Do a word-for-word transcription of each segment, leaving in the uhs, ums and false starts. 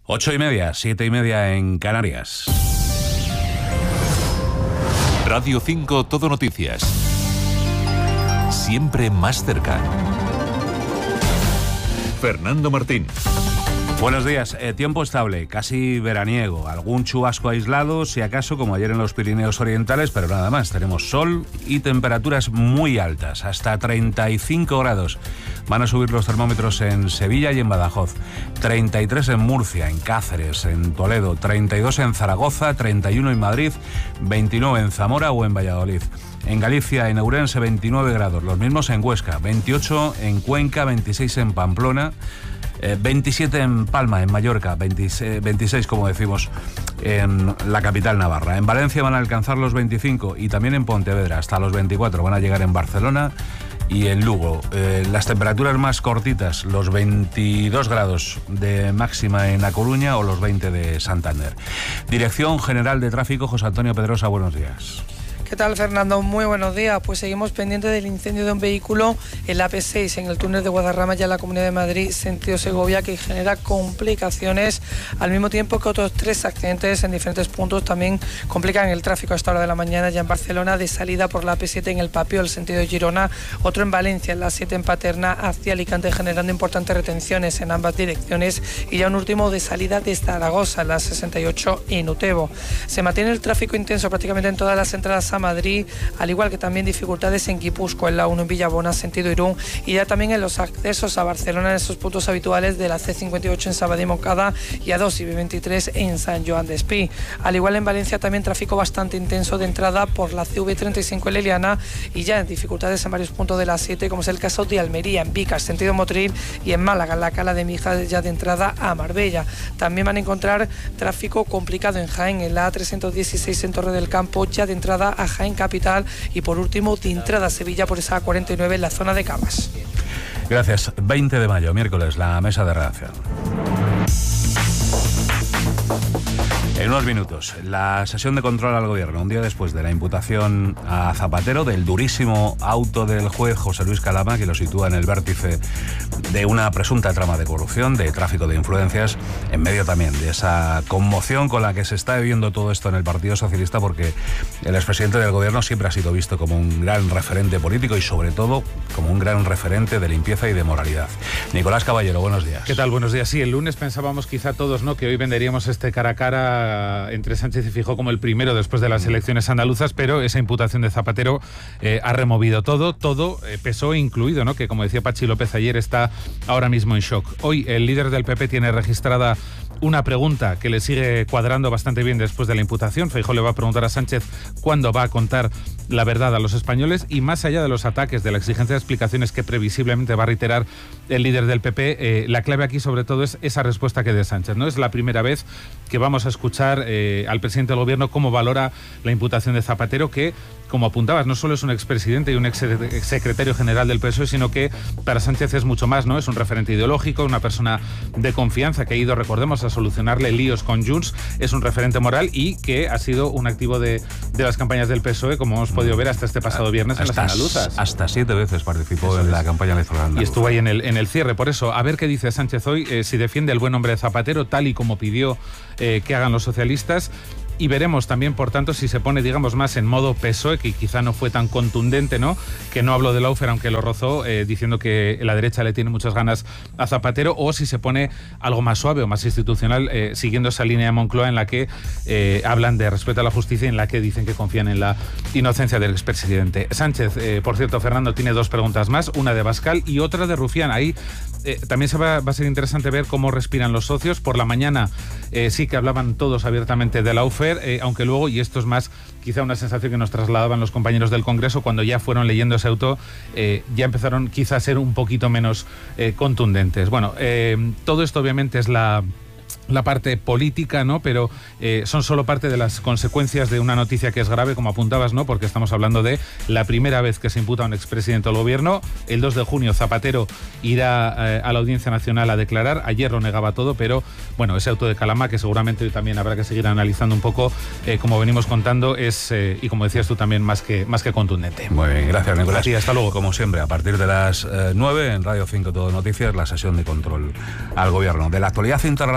Ocho y media, siete y media en Canarias. Radio cinco Todo Noticias. Siempre más cerca. Fernando Martín. Buenos días. Eh, tiempo estable, casi veraniego. Algún chubasco aislado, si acaso, como ayer en los Pirineos Orientales, pero nada más. Tenemos sol y temperaturas muy altas, hasta treinta y cinco grados. Van a subir los termómetros en Sevilla y en Badajoz. treinta y tres en Murcia, en Cáceres, en Toledo. treinta y dos en Zaragoza, treinta y uno en Madrid, veintinueve en Zamora o en Valladolid. En Galicia, en Ourense, veintinueve grados. Los mismos en Huesca, veintiocho en Cuenca, veintiséis en Pamplona, eh, veintisiete en Palma, en Mallorca, veintiséis, veintiséis, como decimos, en la capital navarra. En Valencia van a alcanzar los veinticinco y también en Pontevedra hasta los veinticuatro. Van a llegar en Barcelona y en Lugo. Eh, las temperaturas más cortitas, los veintidós grados de máxima en A Coruña o los veinte de Santander. Dirección General de Tráfico, José Antonio Pedrosa, buenos días. ¿Qué tal, Fernando? Muy buenos días. Pues seguimos pendientes del incendio de un vehículo en la A P seis, en el túnel de Guadarrama, ya en la Comunidad de Madrid, sentido Segovia, que genera complicaciones, al mismo tiempo que otros tres accidentes en diferentes puntos también complican el tráfico a esta hora de la mañana, ya en Barcelona, de salida por la A P siete en el Papiol, sentido de Girona, otro en Valencia, en la siete en Paterna, hacia Alicante, generando importantes retenciones en ambas direcciones, y ya un último de salida de Zaragoza, en la sesenta y ocho en Utebo. Se mantiene el tráfico intenso prácticamente en todas las entradas a Madrid, al igual que también dificultades en Guipúzcoa, en la uno en Villabona, sentido Irún, y ya también en los accesos a Barcelona, en esos puntos habituales de la C cincuenta y ocho en Sabadell y Moncada, y A dos y B veintitrés en San Joan de Espí. Al igual en Valencia también tráfico bastante intenso de entrada por la C V treinta y cinco en Leliana, y ya en dificultades en varios puntos de la siete, como es el caso de Almería, en Vicas, sentido Motril, y en Málaga, en la Cala de Mijas, ya de entrada a Marbella. También van a encontrar tráfico complicado en Jaén, en la A trescientos dieciséis en Torre del Campo, ya de entrada a Jaén capital, y por último de entrada a Sevilla por esa A cuarenta y nueve en la zona de Camas. Gracias. veinte de mayo, miércoles, la mesa de redacción. En unos minutos, la sesión de control al gobierno, un día después de la imputación a Zapatero del durísimo auto del juez José Luis Calama, que lo sitúa en el vértice de una presunta trama de corrupción, de tráfico de influencias, en medio también de esa conmoción con la que se está viviendo todo esto en el Partido Socialista, porque el expresidente del gobierno siempre ha sido visto como un gran referente político y sobre todo como un gran referente de limpieza y de moralidad. Nicolás Caballero, buenos días. ¿Qué tal? Buenos días. Sí, el lunes pensábamos quizá todos, ¿no?, que hoy venderíamos este cara a cara entre Sánchez y Feijóo como el primero después de las elecciones andaluzas, pero esa imputación de Zapatero eh, ha removido todo, todo, eh, P S O E incluido, ¿no?, que como decía Pachi López ayer está ahora mismo en shock. Hoy el líder del P P tiene registrada una pregunta que le sigue cuadrando bastante bien después de la imputación. Feijóo le va a preguntar a Sánchez cuándo va a contar la verdad a los españoles, y más allá de los ataques, de la exigencia de explicaciones que previsiblemente va a reiterar el líder del P P, eh, la clave aquí sobre todo es esa respuesta que dé Sánchez. No es la primera vez que vamos a escuchar eh, al presidente del gobierno cómo valora la imputación de Zapatero, que, como apuntabas, no solo es un expresidente y un exsecretario general del P S O E, sino que para Sánchez es mucho más, ¿no? Es un referente ideológico, una persona de confianza que ha ido, recordemos, a solucionarle líos con Junts, es un referente moral y que ha sido un activo de, de las campañas del P S O E, como hemos podido ver hasta este pasado viernes en hasta, las andaluzas. Hasta siete veces participó en la campaña electoral andaluza. Y estuvo ahí en el, en el cierre. Por eso, a ver qué dice Sánchez hoy, eh, si defiende el buen nombre de Zapatero, tal y como pidió eh, que hagan los socialistas. Y veremos también, por tanto, si se pone, digamos, más en modo P S O E, que quizá no fue tan contundente, ¿no?, que no habló de Lawfare, aunque lo rozó, eh, diciendo que la derecha le tiene muchas ganas a Zapatero, o si se pone algo más suave o más institucional, eh, siguiendo esa línea de Moncloa en la que eh, hablan de respeto a la justicia y en la que dicen que confían en la inocencia del expresidente. Sánchez, eh, por cierto, Fernando, tiene dos preguntas más, una de Abascal y otra de Rufián. Ahí eh, también se va, va a ser interesante ver cómo respiran los socios. Por la mañana eh, sí que hablaban todos abiertamente de Lawfare, Eh, aunque luego, y esto es más quizá una sensación que nos trasladaban los compañeros del Congreso, cuando ya fueron leyendo ese auto, eh, ya empezaron quizá a ser un poquito menos eh, contundentes. Bueno, eh, todo esto obviamente es la... la parte política, ¿no? Pero eh, son solo parte de las consecuencias de una noticia que es grave, como apuntabas, ¿no? Porque estamos hablando de la primera vez que se imputa a un expresidente del gobierno. El dos de junio Zapatero irá eh, a la Audiencia Nacional a declarar. Ayer lo negaba todo, pero bueno, ese auto de Calama, que seguramente hoy también habrá que seguir analizando un poco, eh, como venimos contando, es, eh, y como decías tú también, más que, más que contundente. Muy bien, gracias, Nicolás. Sí, hasta luego. Como siempre, a partir de las eh, nueve en Radio cinco Todo Noticias, la sesión de control al gobierno. De la actualidad internacional,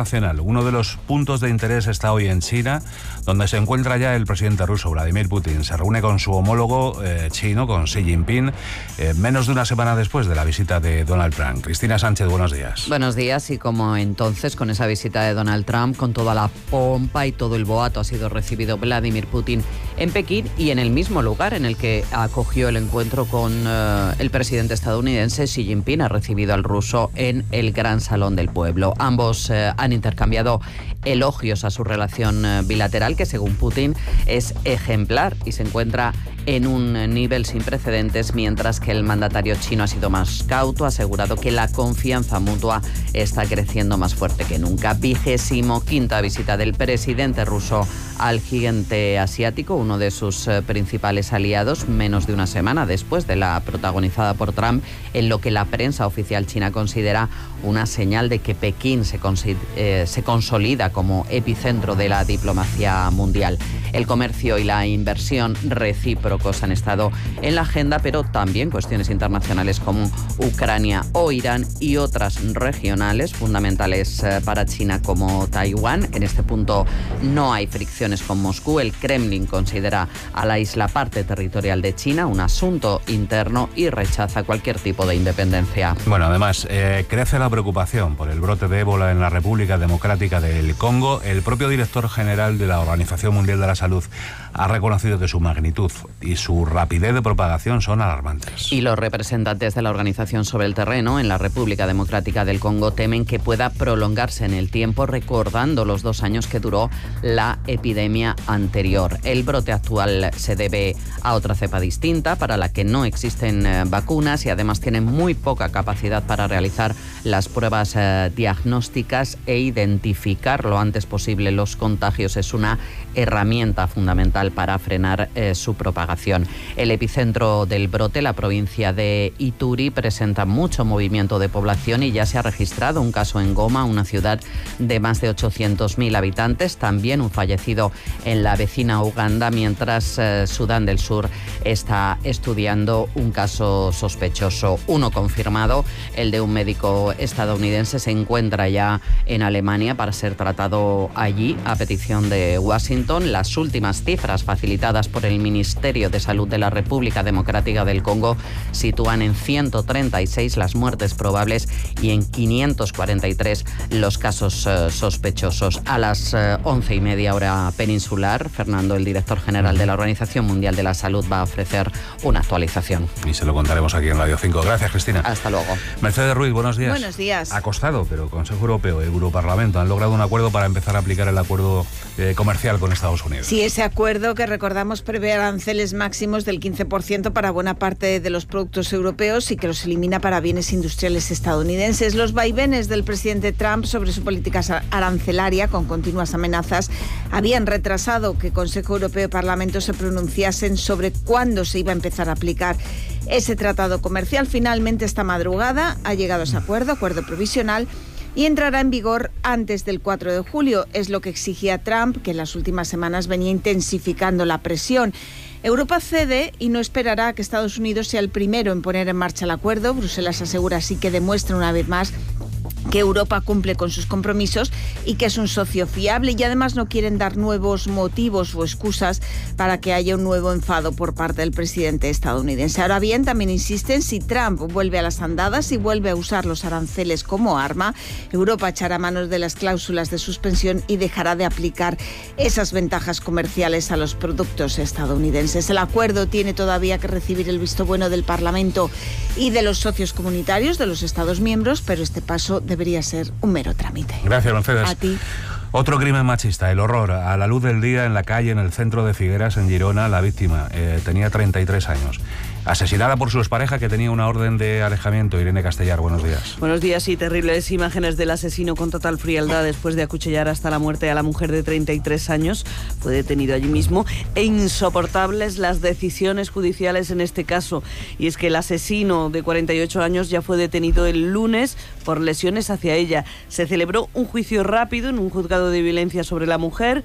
Uno de los puntos de interés está hoy en China, donde se encuentra ya el presidente ruso, Vladimir Putin. Se reúne con su homólogo eh, chino, con Xi Jinping, eh, menos de una semana después de la visita de Donald Trump. Cristina Sánchez, buenos días. Buenos días, y como entonces, con esa visita de Donald Trump, con toda la pompa y todo el boato, ha sido recibido Vladimir Putin en Pekín y en el mismo lugar en el que acogió el encuentro con uh, el presidente estadounidense. Xi Jinping ha recibido al ruso en el Gran Salón del Pueblo. Ambos uh, han intercambiado elogios a su relación uh, bilateral, que según Putin es ejemplar y se encuentra en un nivel sin precedentes, mientras que el mandatario chino ha sido más cauto, ha asegurado que la confianza mutua está creciendo más fuerte que nunca. Vigésimo quinta visita del presidente ruso al gigante asiático, uno de sus eh, principales aliados, menos de una semana después de la protagonizada por Trump, en lo que la prensa oficial china considera una señal de que Pekín se, eh, se consolida como epicentro de la diplomacia mundial. El comercio y la inversión recíprocos han estado en la agenda, pero también cuestiones internacionales como Ucrania o Irán y otras regionales fundamentales eh, para China, como Taiwán. En este punto no hay fricciones con Moscú. El Kremlin considera a la isla parte territorial de China, un asunto interno, y rechaza cualquier tipo de independencia. Bueno, además, eh, crece la preocupación por el brote de ébola en la República Democrática del Congo. El propio director general de la Organización Mundial de la Salud ha reconocido que su magnitud y su rapidez de propagación son alarmantes. Y los representantes de la organización sobre el terreno en la República Democrática del Congo temen que pueda prolongarse en el tiempo, recordando los dos años que duró la epidemia anterior. El brote actual se debe a otra cepa distinta para la que no existen eh, vacunas, y además tiene muy poca capacidad para realizar las pruebas eh, diagnósticas e identificar lo antes posible los contagios. Es una herramienta fundamental para frenar eh, su propagación. El epicentro del brote, la provincia de Ituri, presenta mucho movimiento de población y ya se ha registrado un caso en Goma, una ciudad de más de ochocientos mil habitantes, también un fallecido en la vecina Uganda, mientras eh, Sudán del Sur está estudiando un caso sospechoso. Uno confirmado, el de un médico estadounidense, se encuentra ya en Alemania para ser tratado allí a petición de Washington. Las últimas cifras facilitadas por el Ministerio de Salud de la República Democrática del Congo sitúan en ciento treinta y seis las muertes probables y en quinientos cuarenta y tres los casos eh, sospechosos. A las eh, once y media hora peninsular, Fernando, el director general de la Organización Mundial de la Salud, va a ofrecer una actualización. Y se lo contaremos aquí en Radio cinco. Gracias, Cristina. Hasta luego. Mercedes Ruiz, buenos días. Buenos días. Ha costado, pero Consejo Europeo y Europarlamento han logrado un acuerdo para empezar a aplicar el acuerdo eh, comercial con Estados Unidos. Sí, ese acuerdo, que recordamos prevé aranceles máximos del quince por ciento para buena parte de los productos europeos y que los elimina para bienes industriales estadounidenses. Los vaivenes del presidente Trump sobre su política arancelaria, con continuas amenazas, habían retrasado que Consejo Europeo y Parlamento se pronunciasen sobre cuándo se iba a empezar a aplicar ese tratado comercial. Finalmente, esta madrugada ha llegado a ese acuerdo, acuerdo provisional, y entrará en vigor antes del cuatro de julio. Es lo que exigía Trump, que en las últimas semanas venía intensificando la presión. Europa cede y no esperará a que Estados Unidos sea el primero en poner en marcha el acuerdo. Bruselas asegura así que demuestra una vez más que Europa cumple con sus compromisos y que es un socio fiable, y además no quieren dar nuevos motivos o excusas para que haya un nuevo enfado por parte del presidente estadounidense. Ahora bien, también insisten, si Trump vuelve a las andadas y vuelve a usar los aranceles como arma, Europa echará manos de las cláusulas de suspensión y dejará de aplicar esas ventajas comerciales a los productos estadounidenses. El acuerdo tiene todavía que recibir el visto bueno del Parlamento y de los socios comunitarios de los Estados miembros, pero este paso debería ser un mero trámite. Gracias, Mercedes. A ti. Otro crimen machista, el horror. A la luz del día, en la calle, en el centro de Figueras, en Girona, la víctima eh, tenía treinta y tres años. Asesinada por su expareja, que tenía una orden de alejamiento. Irene Castellar, buenos días. Buenos días, y terribles imágenes del asesino con total frialdad después de acuchillar hasta la muerte a la mujer de treinta y tres años. Fue detenido allí mismo. E insoportables las decisiones judiciales en este caso. Y es que el asesino de cuarenta y ocho años ya fue detenido el lunes por lesiones hacia ella. Se celebró un juicio rápido en un juzgado de violencia sobre la mujer.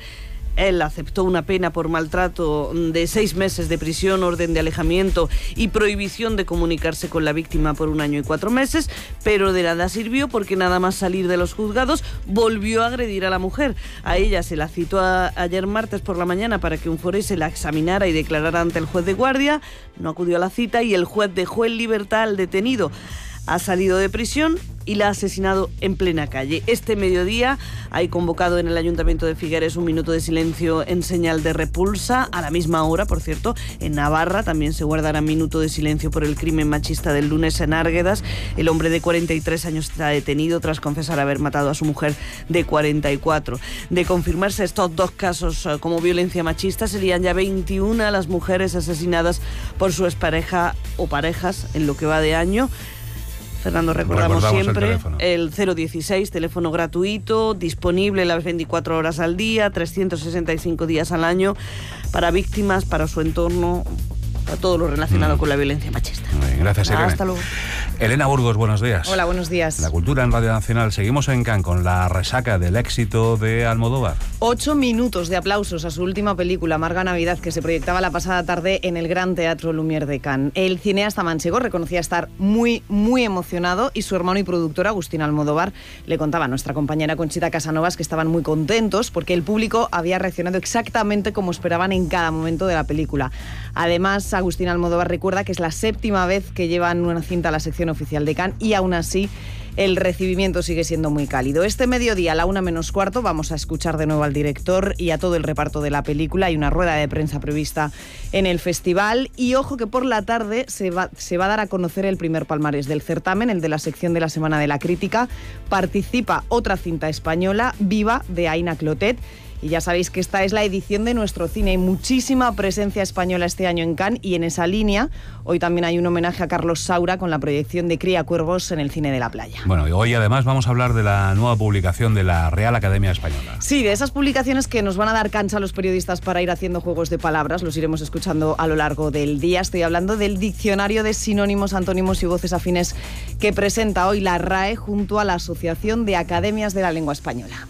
Él aceptó una pena por maltrato de seis meses de prisión, orden de alejamiento y prohibición de comunicarse con la víctima por un año y cuatro meses, pero de nada sirvió porque nada más salir de los juzgados volvió a agredir a la mujer. A ella se la citó a, ayer martes por la mañana para que un forense la examinara y declarara ante el juez de guardia. No acudió a la cita y el juez dejó en libertad al detenido. Ha salido de prisión y la ha asesinado en plena calle. Este mediodía hay convocado en el Ayuntamiento de Figueres un minuto de silencio en señal de repulsa. A la misma hora, por cierto, en Navarra también se guardará minuto de silencio por el crimen machista del lunes en Árguedas. El hombre de cuarenta y tres años está detenido tras confesar haber matado a su mujer de cuarenta y cuatro. De confirmarse estos dos casos como violencia machista, serían ya veintiuna las mujeres asesinadas por su expareja o parejas en lo que va de año. Fernando, recordamos, recordamos siempre el, el cero dieciséis, teléfono gratuito, disponible las veinticuatro horas al día, trescientos sesenta y cinco días al año, para víctimas, para su entorno, para todo lo relacionado mm. con la violencia machista. Muy bien, gracias, Irene. Hasta luego. Elena Burgos, buenos días. Hola, buenos días. La cultura en Radio Nacional. Seguimos en Cannes con la resaca del éxito de Almodóvar. Ocho minutos de aplausos a su última película, Amarga Navidad, que se proyectaba la pasada tarde en el Gran Teatro Lumière de Cannes. El cineasta manchego reconocía estar muy, muy emocionado y su hermano y productor, Agustín Almodóvar, le contaba a nuestra compañera Conchita Casanovas que estaban muy contentos porque el público había reaccionado exactamente como esperaban en cada momento de la película. Además, Agustín Almodóvar recuerda que es la séptima vez que llevan una cinta a la sección oficial de Cannes y aún así el recibimiento sigue siendo muy cálido. Este mediodía, a la una menos cuarto, vamos a escuchar de nuevo al director y a todo el reparto de la película. Hay una rueda de prensa prevista en el festival y ojo que por la tarde se va, se va a dar a conocer el primer palmarés del certamen, el de la sección de la Semana de la Crítica. Participa otra cinta española, Viva, de Aina Clotet. Y ya sabéis que esta es la edición de Nuestro Cine. Hay muchísima presencia española este año en Cannes y en esa línea hoy también hay un homenaje a Carlos Saura con la proyección de Cría Cuervos en el Cine de la Playa. Bueno, y hoy además vamos a hablar de la nueva publicación de la Real Academia Española. Sí, de esas publicaciones que nos van a dar cancha a los periodistas para ir haciendo juegos de palabras. Los iremos escuchando a lo largo del día. Estoy hablando del diccionario de sinónimos, antónimos y voces afines que presenta hoy la R A E junto a la Asociación de Academias de la Lengua Española.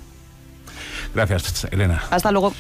Gracias, Elena. Hasta luego.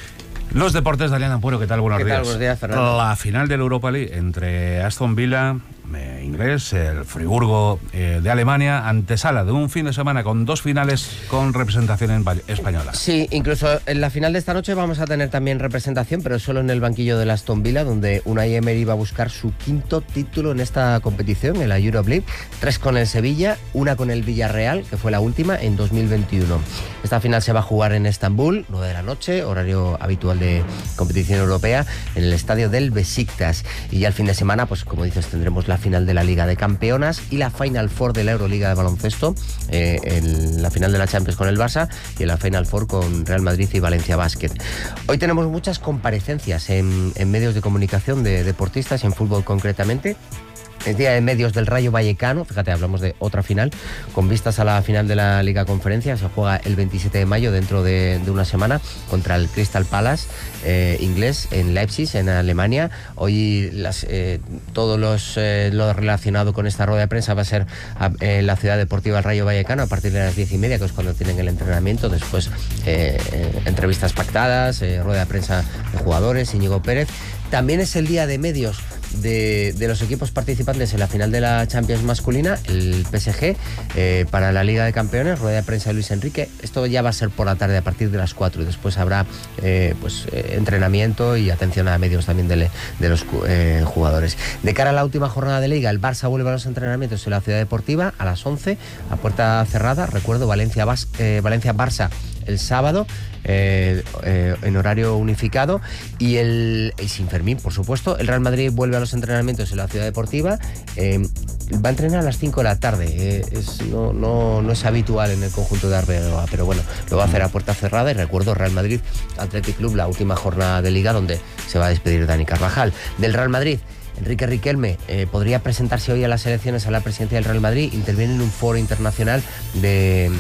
Los deportes de Eliana Ampuero, ¿qué tal? Buenos ¿Qué días. tal? Buenos días, Fernando. La final de la Europa League entre Aston Villa, eh, inglés, el Friburgo eh, de Alemania, antesala de un fin de semana con dos finales con representación en española. Sí, incluso en la final de esta noche vamos a tener también representación, pero solo en el banquillo del Aston Villa, donde Unai Emery va a buscar su quinto título en esta competición, en la Europa League. Tres con el Sevilla, una con el Villarreal, que fue la última, en dos mil veintiuno. Esta final se va a jugar en Estambul, nueve de la noche, horario habitual de competición europea, en el estadio del Besiktas. Y ya el fin de semana, pues como dices, tendremos la final de la Liga de Campeonas y la Final Four de la Euroliga de baloncesto, eh, en la final de la Champions con el Barça y en la Final Four con Real Madrid y Valencia Basket. Hoy tenemos muchas comparecencias en, en medios de comunicación de deportistas, en fútbol concretamente. El día de medios del Rayo Vallecano, fíjate, hablamos de otra final, con vistas a la final de la Liga Conferencia. Se juega el veintisiete de mayo, dentro de, de una semana, contra el Crystal Palace eh, inglés en Leipzig, en Alemania. Hoy las, eh, todo los, eh, lo relacionado con esta rueda de prensa va a ser a, en la ciudad deportiva del Rayo Vallecano a partir de las diez y media, que es cuando tienen el entrenamiento. Después eh, eh, entrevistas pactadas, eh, rueda de prensa de jugadores, Íñigo Pérez. También es el día de medios de, de los equipos participantes en la final de la Champions masculina, el P S G, eh, para la Liga de Campeones, rueda de prensa de Luis Enrique. Esto ya va a ser por la tarde a partir de las cuatro y después habrá eh, pues, eh, entrenamiento y atención a medios también de, de los eh, jugadores. De cara a la última jornada de Liga, el Barça vuelve a los entrenamientos en la Ciudad Deportiva a las once, a puerta cerrada. Recuerdo, Valencia, eh, Valencia-Barça el sábado, eh, eh, en horario unificado, y el y sin Fermín, por supuesto. El Real Madrid vuelve a los entrenamientos en la Ciudad Deportiva, eh, va a entrenar a las cinco de la tarde, eh, es, no, no, no es habitual en el conjunto de Arbeloa, pero bueno, lo va a hacer a puerta cerrada. Y recuerdo, Real Madrid Athletic Club, la última jornada de Liga, donde se va a despedir Dani Carvajal. Del Real Madrid, Enrique Riquelme eh, podría presentarse hoy a las elecciones a la presidencia del Real Madrid. Interviene en un foro internacional de...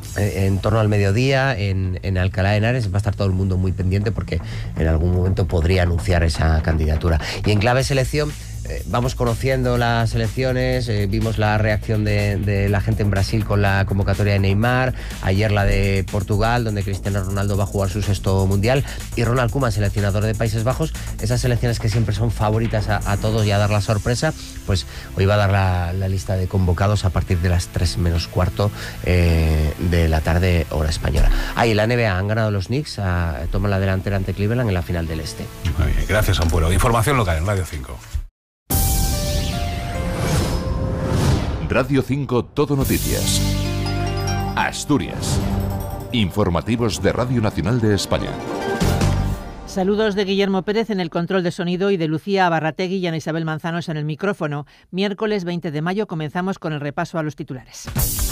en torno al mediodía en, en Alcalá de Henares. Va a estar todo el mundo muy pendiente porque en algún momento podría anunciar esa candidatura. Y en clave selección, eh, vamos conociendo las elecciones, eh, vimos la reacción de, de la gente en Brasil con la convocatoria de Neymar, ayer la de Portugal, donde Cristiano Ronaldo va a jugar su sexto mundial, y Ronald Koeman, seleccionador de Países Bajos, esas selecciones que siempre son favoritas a, a todos y a dar la sorpresa, pues hoy va a dar la, la lista de convocados a partir de las tres menos cuarto eh, de la tarde, hora española. Ahí, la N B A han ganado los Knicks, a, toman la delantera ante Cleveland en la final del Este. Muy bien, gracias, Ampuero. Información local en Radio cinco. Radio cinco Todo Noticias. Asturias. Informativos de Radio Nacional de España. Saludos de Guillermo Pérez en el control de sonido y de Lucía Abarrategui y Ana Isabel Manzanos en el micrófono. Miércoles veinte de mayo comenzamos con el repaso a los titulares.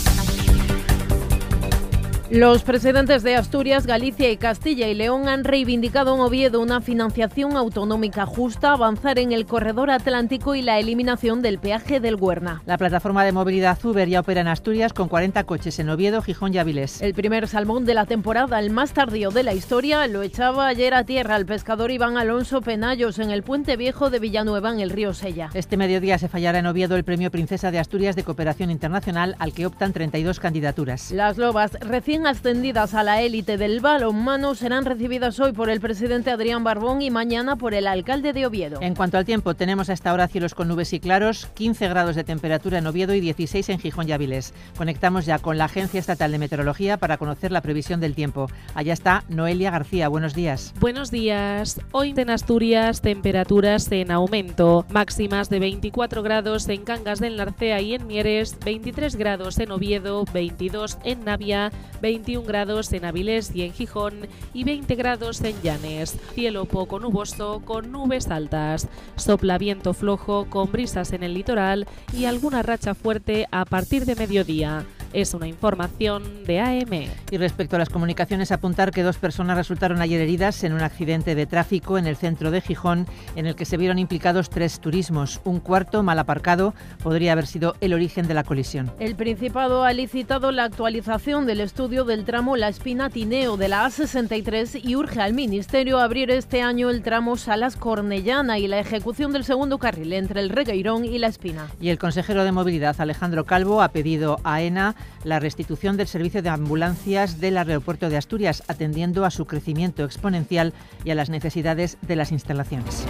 Los presidentes de Asturias, Galicia y Castilla y León han reivindicado en Oviedo una financiación autonómica justa, avanzar en el corredor atlántico y la eliminación del peaje del Güerna. La plataforma de movilidad Uber ya opera en Asturias con cuarenta coches en Oviedo, Gijón y Avilés. El primer salmón de la temporada, el más tardío de la historia, lo echaba ayer a tierra el pescador Iván Alonso Penallos en el Puente Viejo de Villanueva, en el río Sella. Este mediodía se fallará en Oviedo el premio Princesa de Asturias de Cooperación Internacional, al que optan treinta y dos candidaturas. Las lobas recién ascendidas a la élite del balonmano serán recibidas hoy por el presidente Adrián Barbón y mañana por el alcalde de Oviedo. En cuanto al tiempo, tenemos a esta hora cielos con nubes y claros, quince grados de temperatura en Oviedo y dieciséis en Gijón y Avilés. Conectamos ya con la Agencia Estatal de Meteorología para conocer la previsión del tiempo. Allá está Noelia García, buenos días. Buenos días. Hoy en Asturias, temperaturas en aumento. Máximas de veinticuatro grados en Cangas del Narcea y en Mieres, veintitrés grados en Oviedo, veintidós en Navia, veintiún grados en Avilés y en Gijón y veinte grados en Llanes. Cielo poco nuboso con nubes altas. Sopla viento flojo con brisas en el litoral y alguna racha fuerte a partir de mediodía. Es una información de A M. Y respecto a las comunicaciones, apuntar que dos personas resultaron ayer heridas en un accidente de tráfico en el centro de Gijón, en el que se vieron implicados tres turismos. Un cuarto, mal aparcado, podría haber sido el origen de la colisión. El Principado ha licitado la actualización del estudio del tramo La Espina-Tineo de la A sesenta y tres y urge al Ministerio abrir este año el tramo Salas-Cornellana y la ejecución del segundo carril entre el Regueirón y La Espina. Y el consejero de Movilidad, Alejandro Calvo, ha pedido a AENA la restitución del servicio de ambulancias del aeropuerto de Asturias, atendiendo a su crecimiento exponencial y a las necesidades de las instalaciones.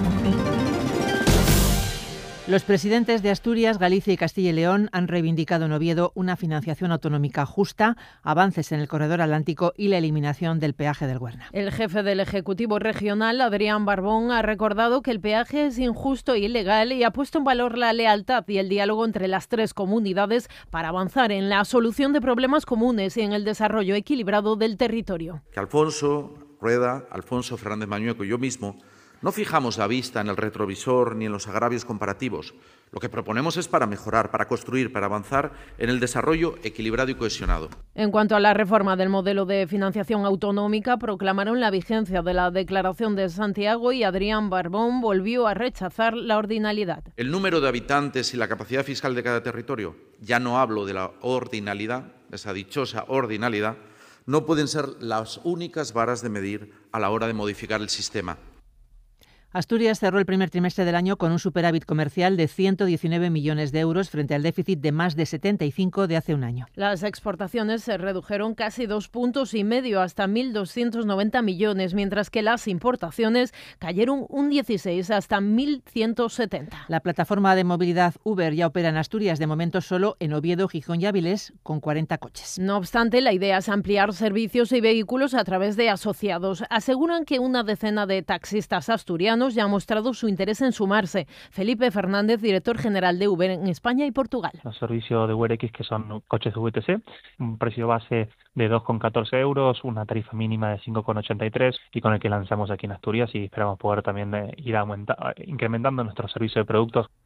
Los presidentes de Asturias, Galicia y Castilla y León han reivindicado en Oviedo una financiación autonómica justa, avances en el corredor atlántico y la eliminación del peaje del Güerna. El jefe del Ejecutivo Regional, Adrián Barbón, ha recordado que el peaje es injusto e ilegal y ha puesto en valor la lealtad y el diálogo entre las tres comunidades para avanzar en la solución de problemas comunes y en el desarrollo equilibrado del territorio. Que Alfonso Rueda, Alfonso Fernández Mañueco y yo mismo no fijamos la vista en el retrovisor ni en los agravios comparativos. Lo que proponemos es para mejorar, para construir, para avanzar en el desarrollo equilibrado y cohesionado. En cuanto a la reforma del modelo de financiación autonómica, proclamaron la vigencia de la Declaración de Santiago y Adrián Barbón volvió a rechazar la ordinalidad. El número de habitantes y la capacidad fiscal de cada territorio, ya no hablo de la ordinalidad, esa dichosa ordinalidad, no pueden ser las únicas varas de medir a la hora de modificar el sistema. Asturias cerró el primer trimestre del año con un superávit comercial de ciento diecinueve millones de euros frente al déficit de más de setenta y cinco de hace un año. Las exportaciones se redujeron casi dos puntos y medio hasta mil doscientos noventa millones, mientras que las importaciones cayeron un dieciséis hasta mil ciento setenta. La plataforma de movilidad Uber ya opera en Asturias, de momento solo en Oviedo, Gijón y Avilés, con cuarenta coches. No obstante, la idea es ampliar servicios y vehículos a través de asociados. Aseguran que una decena de taxistas asturianos ya ha mostrado su interés en sumarse. Felipe Fernández, director general de Uber en España y Portugal. Los servicios de UberX, que son coches V T C, un precio base de dos con catorce euros, una tarifa mínima de cinco con ochenta y tres y con el que lanzamos aquí en Asturias y esperamos poder también ir aumenta, incrementando nuestro servicio de productos.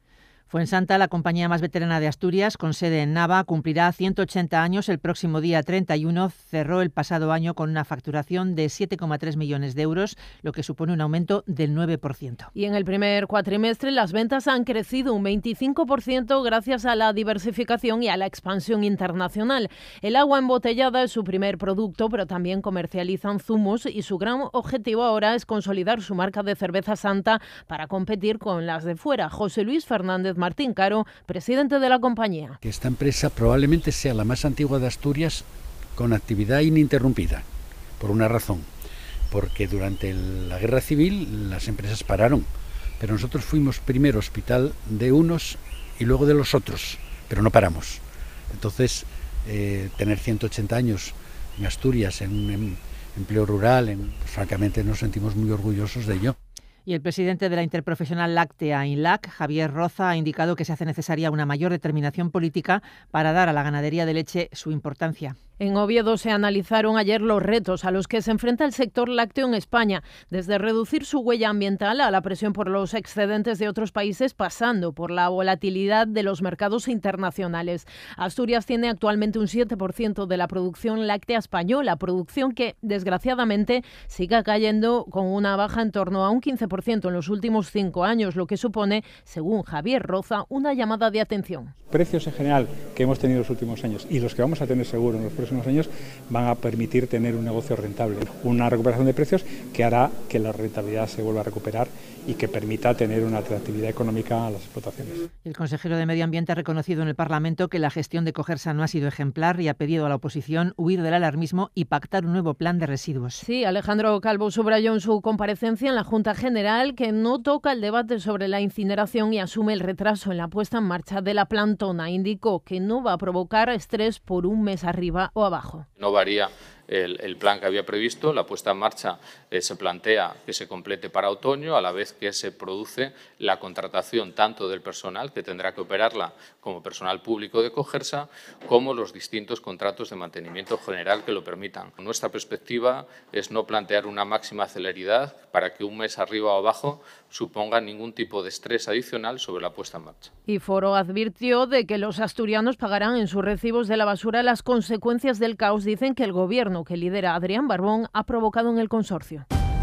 Fuensanta, la compañía más veterana de Asturias, con sede en Nava, cumplirá ciento ochenta años el próximo día treinta y uno. Cerró el pasado año con una facturación de siete coma tres millones de euros, lo que supone un aumento del nueve por ciento. Y en el primer cuatrimestre las ventas han crecido un veinticinco por ciento gracias a la diversificación y a la expansión internacional. El agua embotellada es su primer producto, pero también comercializan zumos y su gran objetivo ahora es consolidar su marca de cerveza Santa para competir con las de fuera. José Luis Fernández Martín Caro, presidente de la compañía. Que esta empresa probablemente sea la más antigua de Asturias con actividad ininterrumpida, por una razón, porque durante la guerra civil las empresas pararon, pero nosotros fuimos primero hospital de unos y luego de los otros, pero no paramos. Entonces, eh, tener ciento ochenta años en Asturias, en un em, empleo rural, en, pues, francamente nos sentimos muy orgullosos de ello. Y el presidente de la Interprofesional Láctea, INLAC, Javier Roza, ha indicado que se hace necesaria una mayor determinación política para dar a la ganadería de leche su importancia. En Oviedo se analizaron ayer los retos a los que se enfrenta el sector lácteo en España, desde reducir su huella ambiental a la presión por los excedentes de otros países, pasando por la volatilidad de los mercados internacionales. Asturias tiene actualmente un siete por ciento de la producción láctea española, producción que, desgraciadamente, sigue cayendo con una baja en torno a un quince por ciento en los últimos cinco años, lo que supone, según Javier Roza, una llamada de atención. Precios en general que hemos tenido en los últimos años y los que vamos a tener seguro en los próximos años van a permitir tener un negocio rentable, una recuperación de precios que hará que la rentabilidad se vuelva a recuperar y que permita tener una atractividad económica a las explotaciones. El consejero de Medio Ambiente ha reconocido en el Parlamento que la gestión de Cogersa no ha sido ejemplar y ha pedido a la oposición huir del alarmismo y pactar un nuevo plan de residuos. Sí, Alejandro Calvo subrayó en su comparecencia en la Junta General que no toca el debate sobre la incineración y asume el retraso en la puesta en marcha de la plantona. Indicó que no va a provocar estrés por un mes arriba o abajo. No varía el, el plan que había previsto. La puesta en marcha eh, se plantea que se complete para otoño, a la vez que se produce la contratación tanto del personal, que tendrá que operarla como personal público de Cogersa, como los distintos contratos de mantenimiento general que lo permitan. Nuestra perspectiva es no plantear una máxima celeridad para que un mes arriba o abajo suponga ningún tipo de estrés adicional sobre la puesta en marcha. Y Foro advirtió de que los asturianos pagarán en sus recibos de la basura las consecuencias del caos. Dicen que el gobierno que lidera Adrián Barbón ha provocado en el consorcio.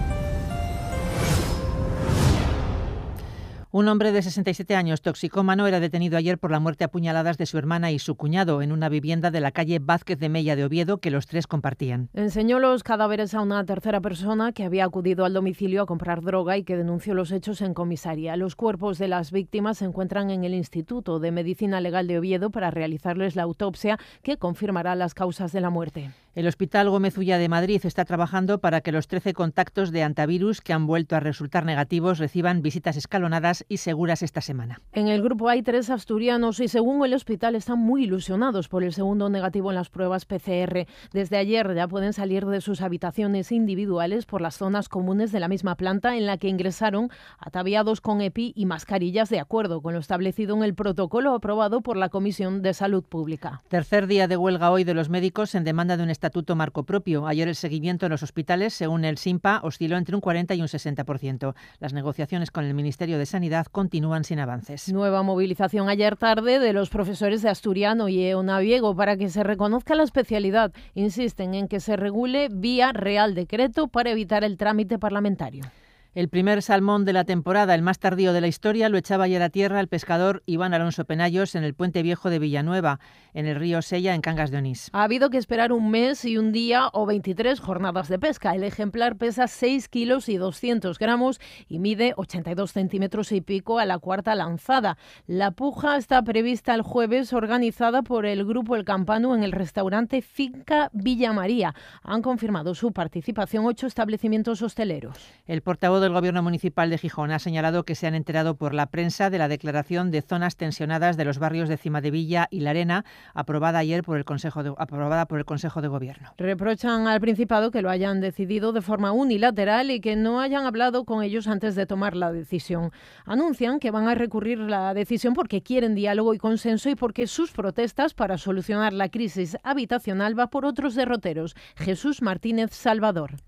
Un hombre de sesenta y siete años, toxicómano, era detenido ayer por la muerte a puñaladas de su hermana y su cuñado en una vivienda de la calle Vázquez de Mella de Oviedo que los tres compartían. Enseñó los cadáveres a una tercera persona que había acudido al domicilio a comprar droga y que denunció los hechos en comisaría. Los cuerpos de las víctimas se encuentran en el Instituto de Medicina Legal de Oviedo para realizarles la autopsia que confirmará las causas de la muerte. El Hospital Gómez Ulla de Madrid está trabajando para que los trece contactos de antivirus que han vuelto a resultar negativos reciban visitas escalonadas y seguras esta semana. En el grupo hay tres asturianos y según el hospital están muy ilusionados por el segundo negativo en las pruebas P C R. Desde ayer ya pueden salir de sus habitaciones individuales por las zonas comunes de la misma planta en la que ingresaron ataviados con EPI y mascarillas de acuerdo con lo establecido en el protocolo aprobado por la Comisión de Salud Pública. Tercer día de huelga hoy de los médicos en demanda de un estatuto marco propio. Ayer el seguimiento en los hospitales, según el SINPA, osciló entre un cuarenta y un sesenta por ciento. Las negociaciones con el Ministerio de Sanidad continúan sin avances. Nueva movilización ayer tarde de los profesores de asturiano y eonaviego para que se reconozca la especialidad. Insisten en que se regule vía Real Decreto para evitar el trámite parlamentario. El primer salmón de la temporada, el más tardío de la historia, lo echaba ayer a tierra el pescador Iván Alonso Penallos en el Puente Viejo de Villanueva, en el río Sella, en Cangas de Onís. Ha habido que esperar un mes y un día o veintitrés jornadas de pesca. El ejemplar pesa seis kilos y doscientos gramos y mide ochenta y dos centímetros y pico a la cuarta lanzada. La puja está prevista el jueves, organizada por el Grupo El Campano en el restaurante Finca Villa María. Han confirmado su participación ocho establecimientos hosteleros. El portavoz del Gobierno Municipal de Gijón ha señalado que se han enterado por la prensa de la declaración de zonas tensionadas de los barrios de Cimadevilla y La Arena, aprobada ayer por el Consejo de, aprobada por el Consejo de Gobierno. Reprochan al Principado que lo hayan decidido de forma unilateral y que no hayan hablado con ellos antes de tomar la decisión. Anuncian que van a recurrir la decisión porque quieren diálogo y consenso y porque sus protestas para solucionar la crisis habitacional va por otros derroteros. Jesús Martínez Salvador.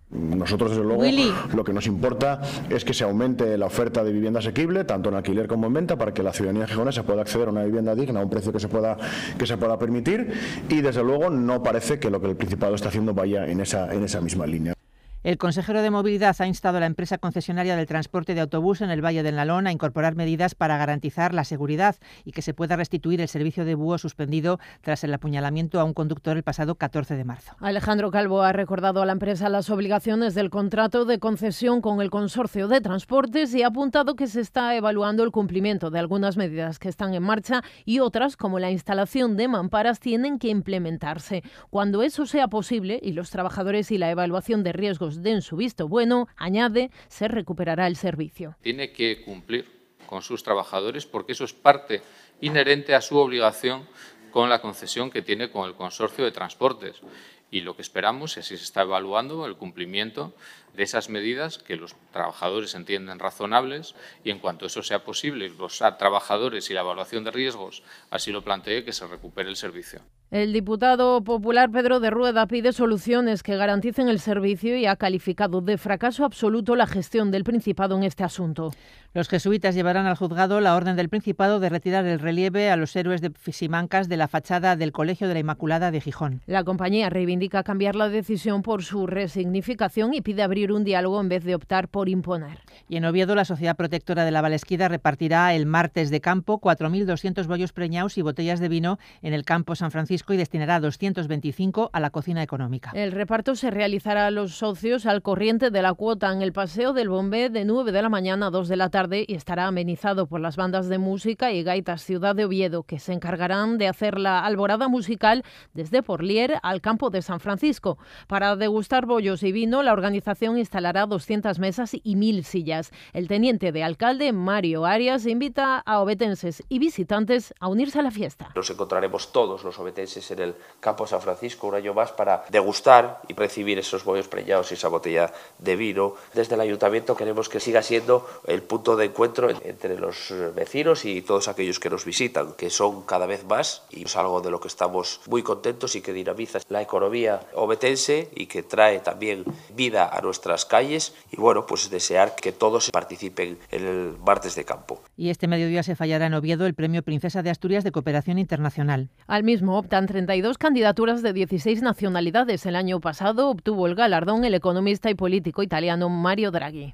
Nosotros, desde luego, Willy. lo que nos importa es que se aumente la oferta de vivienda asequible, tanto en alquiler como en venta, para que la ciudadanía gijonesa pueda acceder a una vivienda digna a un precio que se pueda que se pueda permitir, y desde luego no parece que lo que el Principado está haciendo vaya en esa en esa misma línea. El consejero de Movilidad ha instado a la empresa concesionaria del transporte de autobús en el Valle del Nalón a incorporar medidas para garantizar la seguridad y que se pueda restituir el servicio de búho suspendido tras el apuñalamiento a un conductor el pasado catorce de marzo. Alejandro Calvo ha recordado a la empresa las obligaciones del contrato de concesión con el consorcio de transportes y ha apuntado que se está evaluando el cumplimiento de algunas medidas que están en marcha y otras, como la instalación de mamparas, tienen que implementarse. Cuando eso sea posible y los trabajadores y la evaluación de riesgos den su visto bueno, añade, se recuperará el servicio. Tiene que cumplir con sus trabajadores porque eso es parte inherente a su obligación con la concesión que tiene con el consorcio de transportes. Y lo que esperamos es que se está evaluando el cumplimiento de esas medidas que los trabajadores entienden razonables y en cuanto eso sea posible, los trabajadores y la evaluación de riesgos así lo plantee, que se recupere el servicio. El diputado popular Pedro de Rueda pide soluciones que garanticen el servicio y ha calificado de fracaso absoluto la gestión del Principado en este asunto. Los jesuitas llevarán al juzgado la orden del Principado de retirar el relieve a los héroes de Simancas de la fachada del Colegio de la Inmaculada de Gijón. La compañía reivindica cambiar la decisión por su resignificación y pide abrir un diálogo en vez de optar por imponer. Y en Oviedo, la Sociedad Protectora de la Valesquida repartirá el martes de campo cuatro mil doscientos bollos preñados y botellas de vino en el campo San Francisco y destinará doscientos veinticinco a la cocina económica. El reparto se realizará a los socios al corriente de la cuota en el Paseo del Bombé de nueve de la mañana a dos de la tarde y estará amenizado por las bandas de música y gaitas Ciudad de Oviedo, que se encargarán de hacer la alborada musical desde Porlier al campo de San Francisco. Para degustar bollos y vino, la organización instalará doscientas mesas y mil sillas. El teniente de alcalde, Mario Arias, invita a ovetenses y visitantes a unirse a la fiesta. Nos encontraremos todos los ovetenses en el campo San Francisco un año más para degustar y recibir esos bollos preñados y esa botella de vino. Desde el ayuntamiento queremos que siga siendo el punto de encuentro entre los vecinos y todos aquellos que nos visitan, que son cada vez más, y es algo de lo que estamos muy contentos y que dinamiza la economía ovetense y que trae también vida a nuestras calles. Y bueno, pues desear que todos participen en el martes de campo. Y este mediodía se fallará en Oviedo el Premio Princesa de Asturias de Cooperación Internacional. Al mismo optan treinta y dos candidaturas de dieciséis nacionalidades. El año pasado obtuvo el galardón el economista y político italiano Mario Draghi.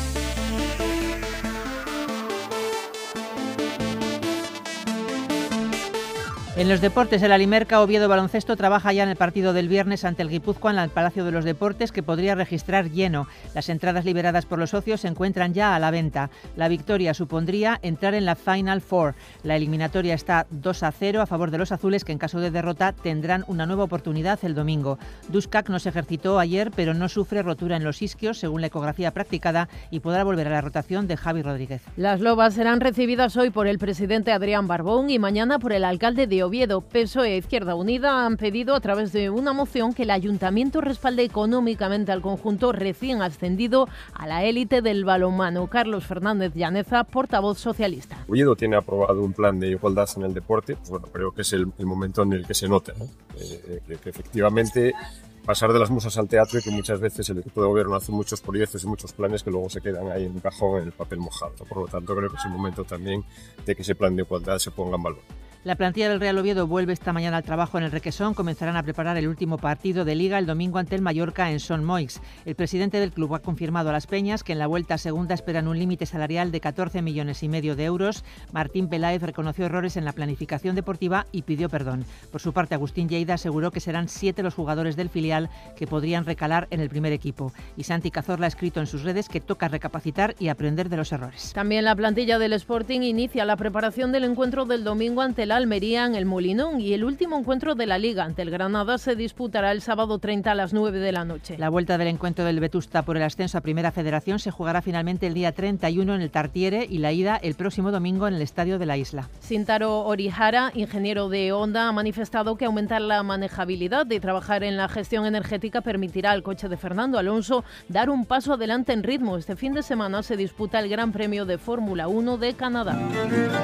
En los deportes, el Alimerca Oviedo Baloncesto trabaja ya en el partido del viernes ante el Guipúzcoa en el Palacio de los Deportes, que podría registrar lleno. Las entradas liberadas por los socios se encuentran ya a la venta. La victoria supondría entrar en la Final Four. La eliminatoria está dos a cero a favor de los azules, que en caso de derrota tendrán una nueva oportunidad el domingo. Duskak no se ejercitó ayer, pero no sufre rotura en los isquios, según la ecografía practicada, y podrá volver a la rotación de Javi Rodríguez. Las lobas serán recibidas hoy por el presidente Adrián Barbón y mañana por el alcalde de Oviedo. P S O E e Izquierda Unida han pedido a través de una moción que el ayuntamiento respalde económicamente al conjunto recién ascendido a la élite del balonmano. Carlos Fernández Llaneza, portavoz socialista. Oviedo tiene aprobado un plan de igualdad en el deporte. Pues bueno, creo que es el, el momento en el que se nota, ¿no? eh, que, que efectivamente pasar de las musas al teatro, y que muchas veces el equipo de gobierno hace muchos proyectos y muchos planes que luego se quedan ahí en un cajón en el papel mojado. Por lo tanto, creo que es el momento también de que ese plan de igualdad se ponga en valor. La plantilla del Real Oviedo vuelve esta mañana al trabajo en el Requesón. Comenzarán a preparar el último partido de Liga el domingo ante el Mallorca en Son Moix. El presidente del club ha confirmado a las Peñas que en la vuelta segunda esperan un límite salarial de catorce millones y medio de euros. Martín Peláez reconoció errores en la planificación deportiva y pidió perdón. Por su parte, Agustín Lleida aseguró que serán siete los jugadores del filial que podrían recalar en el primer equipo. Y Santi Cazorla ha escrito en sus redes que toca recapacitar y aprender de los errores. También la plantilla del Sporting inicia la preparación del encuentro del domingo ante el Almería en el Molinón, y el último encuentro de la Liga ante el Granada se disputará el sábado treinta a las nueve de la noche. La vuelta del encuentro del Vetusta por el ascenso a Primera Federación se jugará finalmente el día treinta y uno en el Tartiere y la ida el próximo domingo en el Estadio de la Isla. Sintaro Orihara, ingeniero de Honda, ha manifestado que aumentar la manejabilidad y trabajar en la gestión energética permitirá al coche de Fernando Alonso dar un paso adelante en ritmo. Este fin de semana se disputa el Gran Premio de Fórmula uno de Canadá.